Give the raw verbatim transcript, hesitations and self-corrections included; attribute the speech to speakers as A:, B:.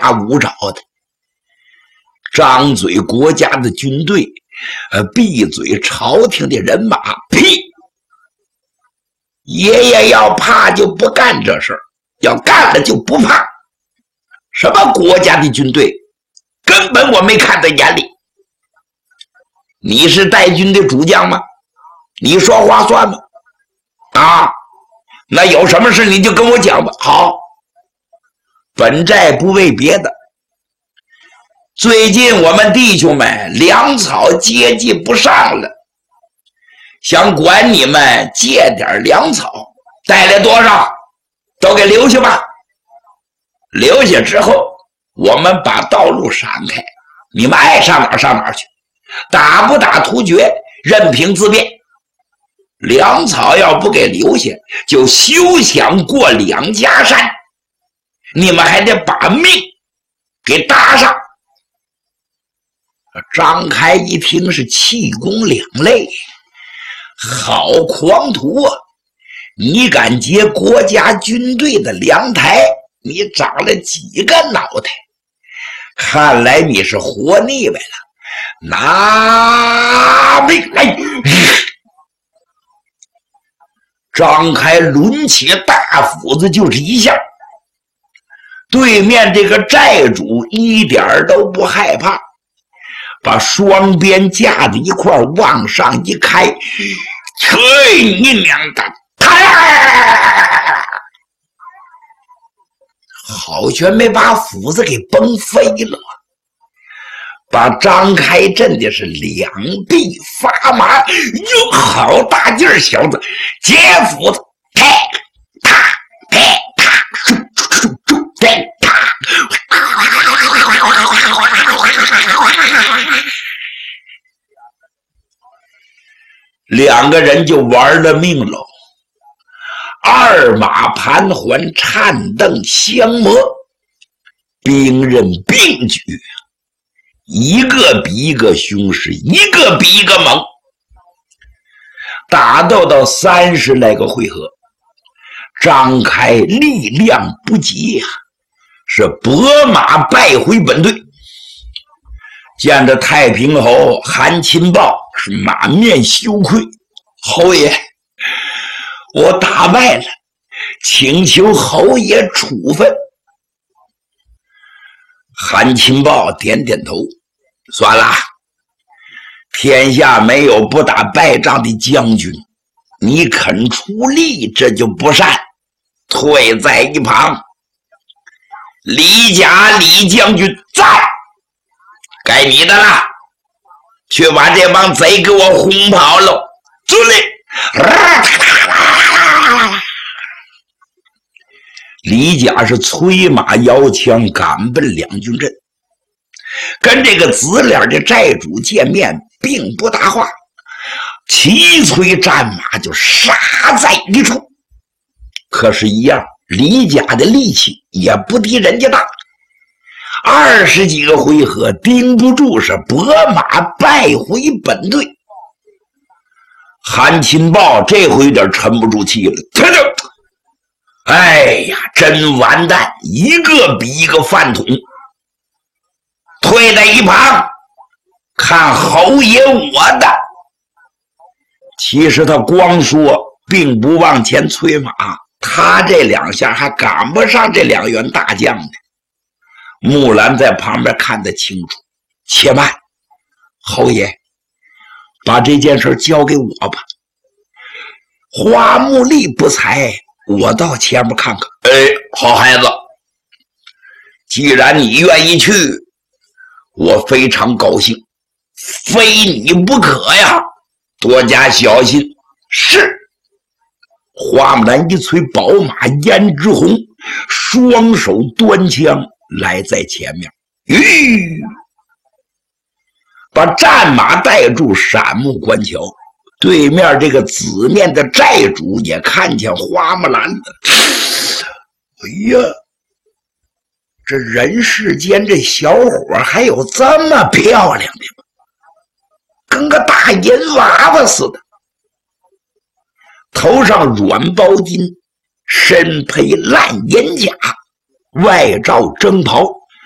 A: 马舞爪的，张嘴国家的军队，呃，闭嘴朝廷的人马。屁！爷爷要怕就不干这事儿，要干了就不怕。什么国家的军队，根本我没看在眼里。你是带军的主将吗？你说话算吗？啊，那有什么事你就跟我讲吧。好，本寨不为别的，最近我们弟兄们粮草接济不上了，想管你们借点粮草，带来多少都给留下吧。留下之后，我们把道路闪开，你们爱上哪儿上哪儿去，打不打突厥任凭自便。粮草要不给留下，就休想过两家山，你们还得把命给搭上。张开一听是气功两类，好狂徒啊！你敢劫国家军队的粮台，你长了几个脑袋？看来你是活腻歪了，拿命来！张开抡起大斧子就是一下，对面这个寨主一点都不害怕，把双鞭架在一块往上一开，去你娘的！好悬没把斧子给崩飞了，把张开震的是两臂发麻，用好大劲儿，小子接斧子，啪啪啪啪，咻咻咻，再啪，两个人就玩了命了。二马盘桓，颤蹬相磨，兵刃并举，一个比一个凶势，一个比一个猛。打斗到三十来个回合，张开力量不及呀、啊，是拨马败回本队。见着太平侯韩钦豹是满面羞愧，侯爷，我打败了，请求侯爷处分。韩钦豹点点头，算了，天下没有不打败仗的将军，你肯出力，这就不善，退在一旁。李甲李将军在，该你的了，去把这帮贼给我轰跑了。遵令。李甲是催马摇枪赶奔两军阵，跟这个紫脸的寨主见面并不搭话，齐催战马就杀在一处。可是一样，李甲的力气也不敌人家大，二十几个回合盯不住，是拨马败回本队。韩钦豹这回有点沉不住气了，他就哎呀，真完蛋，一个比一个饭桶，退在一旁看侯爷我的。其实他光说并不往前催马，他这两下还赶不上这两员大将呢。木兰在旁边看得清楚，且慢，侯爷把这件事交给我吧，花木力不才，我到前面看看。哎，好孩子，既然你愿意去，我非常高兴，非你不可呀，多加小心。是。花木兰一催宝马胭脂红，双手端枪来在前面，吁，把战马带住，闪目观瞧。对面这个紫面的寨主也看见花木兰了，哎呀，这人世间这小伙还有这么漂亮的吗？跟个大银娃娃似的，头上软包巾，身披烂银甲，外罩征袍，